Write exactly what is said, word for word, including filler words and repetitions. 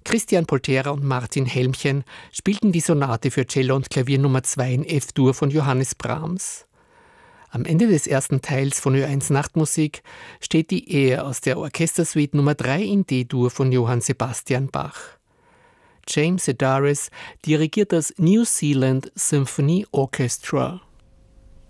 Christian Poltera und Martin Helmchen spielten die Sonate für Cello und Klavier Nummer zwei in F-Dur von Johannes Brahms. Am Ende des ersten Teils von Ö eins Nachtmusik steht die Ehe aus der Orchestersuite Nummer drei in D-Dur von Johann Sebastian Bach. James Sedaris dirigiert das New Zealand Symphony Orchestra.